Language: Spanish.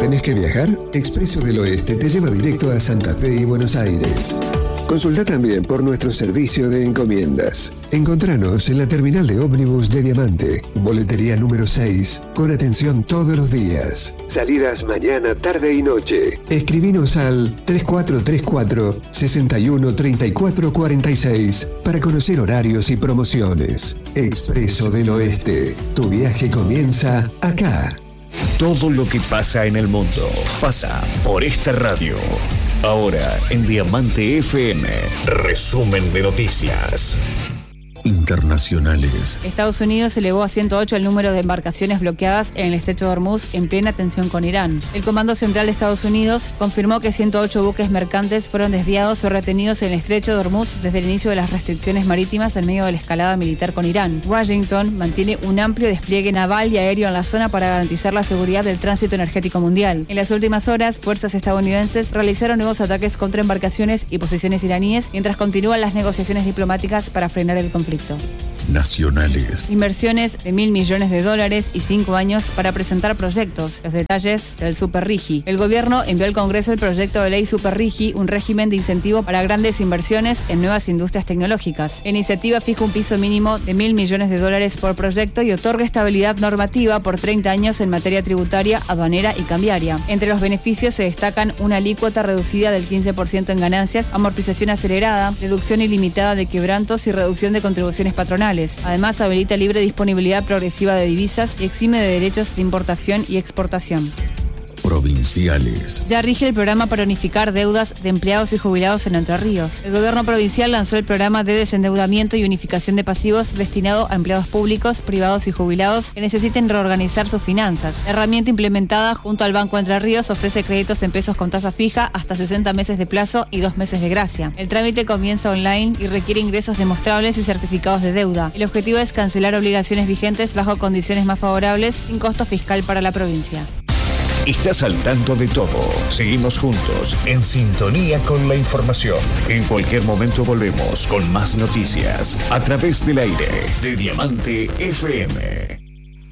¿Tenés que viajar? Expreso del Oeste te lleva directo a Santa Fe y Buenos Aires. Consulta también por nuestro servicio de encomiendas. Encontranos en la terminal de ómnibus de Diamante, boletería número 6, con atención todos los días. Salidas mañana, tarde y noche. Escribinos al 3434 61 34 46 para conocer horarios y promociones. Expreso del Oeste. Tu viaje comienza acá. Todo lo que pasa en el mundo pasa por esta radio. Ahora en Diamante FM, resumen de noticias internacionales. Estados Unidos elevó a 108 el número de embarcaciones bloqueadas en el estrecho de Hormuz en plena tensión con Irán. El Comando Central de Estados Unidos confirmó que 108 buques mercantes fueron desviados o retenidos en el estrecho de Hormuz desde el inicio de las restricciones marítimas en medio de la escalada militar con Irán. Washington mantiene un amplio despliegue naval y aéreo en la zona para garantizar la seguridad del tránsito energético mundial. En las últimas horas, fuerzas estadounidenses realizaron nuevos ataques contra embarcaciones y posiciones iraníes mientras continúan las negociaciones diplomáticas para frenar el conflicto. Nacionales. Inversiones de $1.000 millones y 5 años para presentar proyectos. Los detalles del Super Rigi. El gobierno envió al Congreso el proyecto de ley Super Rigi, un régimen de incentivo para grandes inversiones en nuevas industrias tecnológicas. La iniciativa fija un piso mínimo de $1.000 millones por proyecto y otorga estabilidad normativa por 30 años en materia tributaria, aduanera y cambiaria. Entre los beneficios se destacan una alícuota reducida del 15% en ganancias, amortización acelerada, deducción ilimitada de quebrantos y reducción de contribuciones patronales. Además, habilita libre disponibilidad progresiva de divisas y exime de derechos de importación y exportación. Provinciales. Ya rige el programa para unificar deudas de empleados y jubilados en Entre Ríos. El gobierno provincial lanzó el programa de desendeudamiento y unificación de pasivos destinado a empleados públicos, privados y jubilados que necesiten reorganizar sus finanzas. La herramienta implementada junto al Banco Entre Ríos ofrece créditos en pesos con tasa fija hasta 60 meses de plazo y 2 meses de gracia. El trámite comienza online y requiere ingresos demostrables y certificados de deuda. El objetivo es cancelar obligaciones vigentes bajo condiciones más favorables sin costo fiscal para la provincia. Estás al tanto de todo. Seguimos juntos, en sintonía con la información. En cualquier momento volvemos con más noticias a través del aire de Diamante FM.